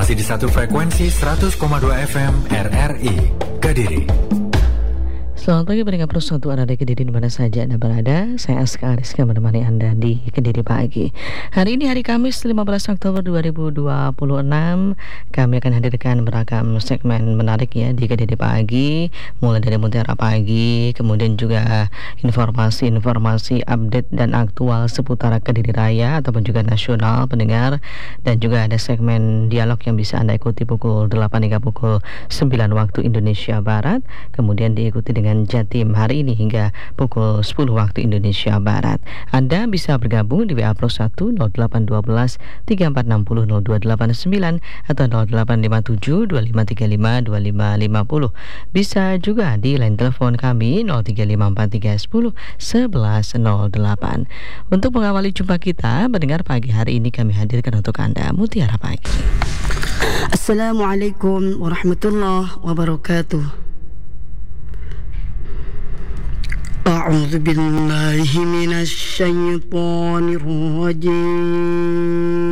Masih di satu frekuensi 100,2 FM RRI Kediri. Selamat pagi pendengar Persatu Anda di Kediri dimana saja Anda berada. Saya Aska Ariska menemani Anda di Kediri pagi. Hari ini hari Kamis 15 Oktober 2026. Kami akan hadirkan beragam segmen menarik ya di Kediri pagi. Mulai dari Mutiara Pagi, kemudian juga informasi-informasi update dan aktual seputar Kediri Raya ataupun juga nasional pendengar. Dan juga ada segmen dialog yang bisa Anda ikuti pukul 8 hingga pukul 9 waktu Indonesia Barat. Kemudian diikuti dengan Jatim hari ini hingga pukul 10 waktu Indonesia Barat. Anda bisa bergabung di WA Pro 1 0812 3460 0289 atau 0857 2535 2550. Bisa juga di line telepon kami 035431 1108. Untuk mengawali jumpa kita mendengar pagi hari ini kami hadirkan untuk Anda Mutiara Pagi. Assalamualaikum warahmatullahi wabarakatuh. أعوذ بالله من الشيطان الرجيم